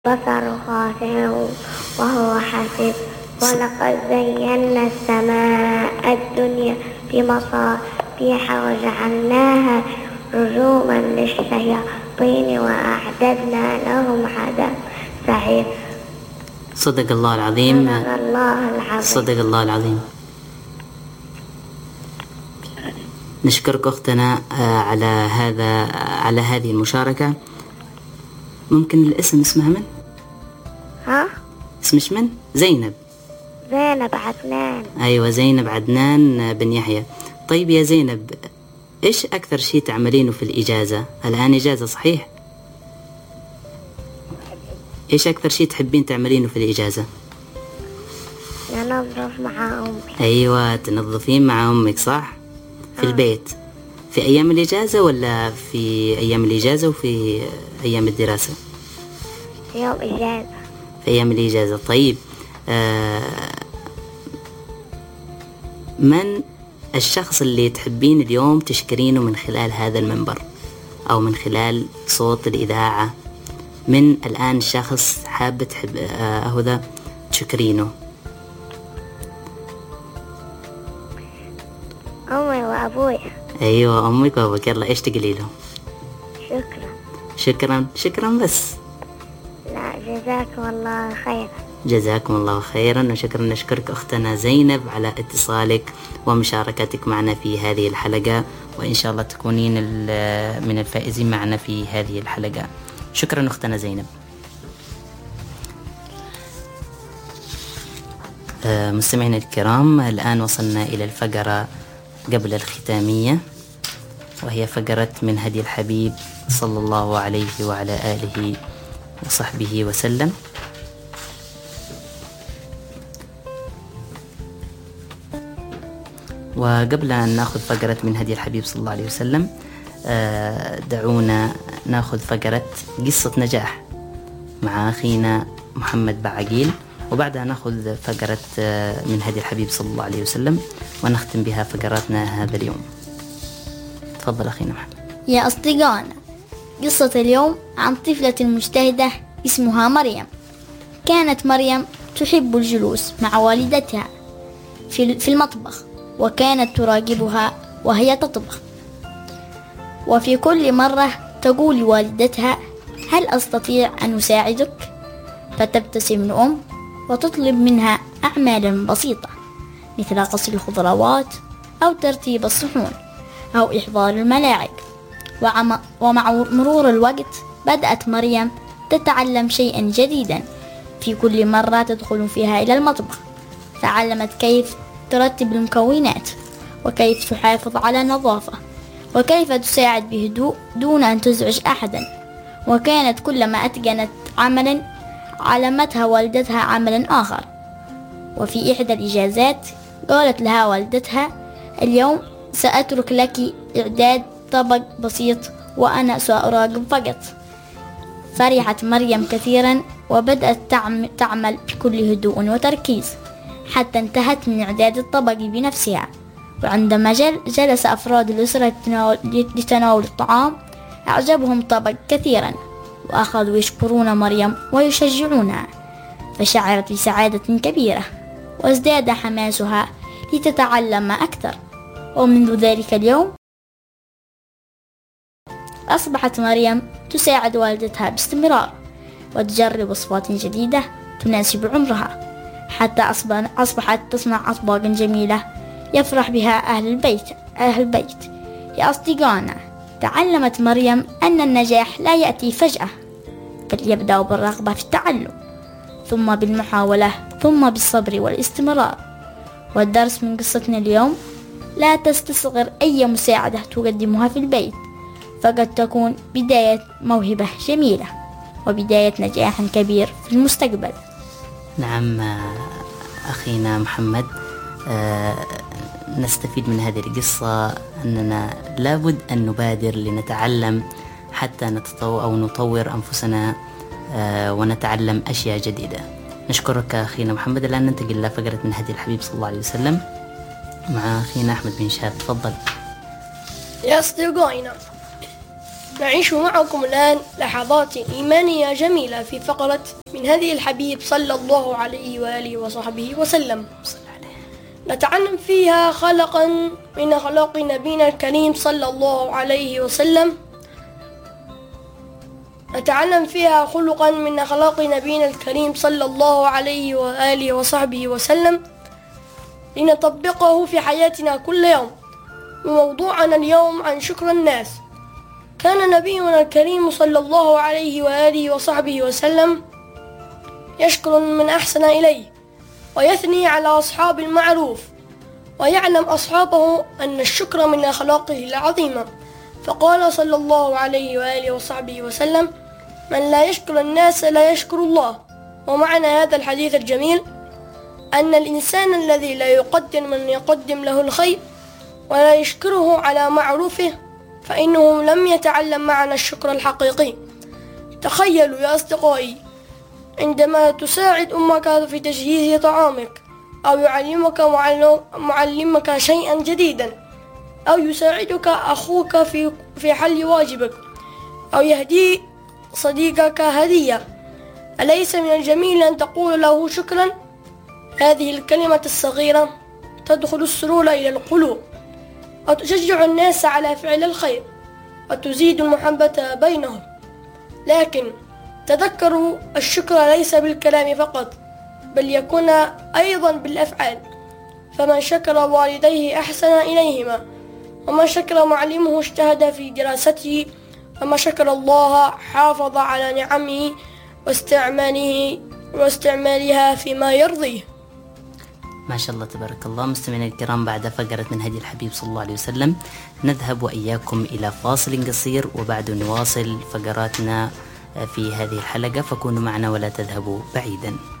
بصر خاسئ وهو حسير ولقد زينا السماء الدنيا بمصابيح وجعلناها رجوما للشياطين وأعددنا لهم عذاب سعير. صدق الله العظيم. صدق الله العظيم. نشكرك أختنا على هذه المشاركة. ممكن الاسم اسمها من؟ ها؟ اسمش من؟ زينب عدنان. أيوة زينب عدنان بن يحيى. طيب يا زينب، إيش أكثر شيء تعملينه في الإجازة؟ الآن إجازة صحيح؟ إيش أكثر شيء تحبين تعملينه في الإجازة؟ ننظف مع أمي. أيوة تنظفين مع أمك صح؟ في البيت في أيام الإجازة ولا في أيام الإجازة وفي أيام الدراسة؟ في يوم إجازة. في أيام الإجازة. طيب من الشخص اللي تحبين اليوم تشكرينه من خلال هذا المنبر أو من خلال صوت الإذاعة؟ من الآن شخص حابة تحب هذا تشكرينه؟ أمي وأبوي. أيوة أمك وأبوك. يلا إيش تقولي لهم؟ شكرا بس. لا جزاكم الله خيرا. جزاكم الله خيرا وشكرا. نشكرك أختنا زينب على اتصالك ومشاركتك معنا في هذه الحلقة، وإن شاء الله تكونين من الفائزين معنا في هذه الحلقة. شكرا أختنا زينب. مستمعينا الكرام، الآن وصلنا إلى الفقرة قبل الختامية، وهي فقرة من هدي الحبيب صلى الله عليه وعلى آله وصحبه وسلم. وقبل أن نأخذ فقرة من هدي الحبيب صلى الله عليه وسلم، دعونا نأخذ فقرة قصة نجاح مع أخينا محمد بعقيل، وبعدها نأخذ فقرة من هدي الحبيب صلى الله عليه وسلم، ونختم بها فقراتنا هذا اليوم. تفضل أخينا محمد. يا أصدقائنا، قصة اليوم عن طفلة مجتهدة اسمها مريم. كانت مريم تحب الجلوس مع والدتها في المطبخ، وكانت تراقبها وهي تطبخ، وفي كل مرة تقول لوالدتها: هل أستطيع أن أساعدك؟ فتبتسم الأم وتطلب منها أعمالا بسيطة مثل غسل الخضروات أو ترتيب الصحون أو إحضار الملاعق. ومع مرور الوقت بدأت مريم تتعلم شيئا جديدا في كل مرة تدخل فيها إلى المطبخ. تعلمت كيف ترتب المكونات، وكيف تحافظ على النظافة، وكيف تساعد بهدوء دون أن تزعج أحدا. وكانت كلما أتقنت عملا علمتها والدتها عملا آخر. وفي إحدى الإجازات قالت لها والدتها: اليوم سأترك لك إعداد طبق بسيط وأنا سأراقب فقط. فرحت مريم كثيرا وبدأت تعمل بكل هدوء وتركيز حتى انتهت من إعداد الطبق بنفسها. وعندما جلس أفراد الأسرة لتناول الطعام أعجبهم طبق كثيرا، وأخذوا يشكرون مريم ويشجعونها، فشعرت بسعادة كبيرة وازداد حماسها لتتعلم أكثر. ومنذ ذلك اليوم أصبحت مريم تساعد والدتها باستمرار وتجرب وصفات جديدة تناسب عمرها، حتى أصبحت تصنع أطباق جميلة يفرح بها أهل البيت. يا أصدقائنا، تعلمت مريم أن النجاح لا يأتي فجأة، بل يبدأ بالرغبة في التعلم، ثم بالمحاولة، ثم بالصبر والاستمرار. والدرس من قصتنا اليوم: لا تستصغر أي مساعدة تقدمها في البيت، فقد تكون بداية موهبة جميلة وبداية نجاح كبير في المستقبل. نعم أخينا محمد، نستفيد من هذه القصة أننا لابد أن نبادر لنتعلم حتى نطور أنفسنا ونتعلم أشياء جديدة. نشكرك أخينا محمد. الآن ننتقل إلى فقرة من هدي الحبيب صلى الله عليه وسلم مع أخينا أحمد بن شهاب. تفضل. يا أصدقائنا، نعيش معكم الآن لحظات إيمانية جميلة في فقرة من هدي الحبيب صلى الله عليه وآله وصحبه وسلم، نتعلم فيها خلقا من أخلاق نبينا الكريم صلى الله عليه وسلم، نتعلم فيها خلقا من أخلاق نبينا الكريم صلى الله عليه وآله وصحبه وسلم لنطبقه في حياتنا كل يوم. وموضوعنا اليوم عن شكر الناس. كان نبينا الكريم صلى الله عليه وآله وصحبه وسلم يشكر من أحسن إليه ويثني على أصحاب المعروف، ويعلم أصحابه أن الشكر من أخلاقه العظيمة، فقال صلى الله عليه وآله وصحبه وسلم: من لا يشكر الناس لا يشكر الله. ومعنى هذا الحديث الجميل أن الإنسان الذي لا يقدر من يقدم له الخير ولا يشكره على معروفه فإنه لم يتعلم معنى الشكر الحقيقي. تخيلوا يا أصدقائي عندما تساعد أمك في تجهيز طعامك، أو يعلمك معلمك شيئا جديدا، أو يساعدك أخوك في حل واجبك، أو يهدي صديقك هدية، أليس من الجميل أن تقول له شكرا؟ هذه الكلمة الصغيرة تدخل السرور إلى القلوب، وتشجع الناس على فعل الخير، وتزيد المحبة بينهم. لكن تذكروا الشكر ليس بالكلام فقط، بل يكون أيضا بالأفعال. فمن شكر والديه أحسن إليهما، ومن شكر معلمه اجتهد في دراسته، ومن شكر الله حافظ على نعمه واستعمالها فيما يرضيه. ما شاء الله تبارك الله. مستمعينا الكرام، بعد فقرة من هدي الحبيب صلى الله عليه وسلم نذهب وإياكم إلى فاصل قصير، وبعد نواصل فقراتنا في هذه الحلقة، فكونوا معنا ولا تذهبوا بعيدا.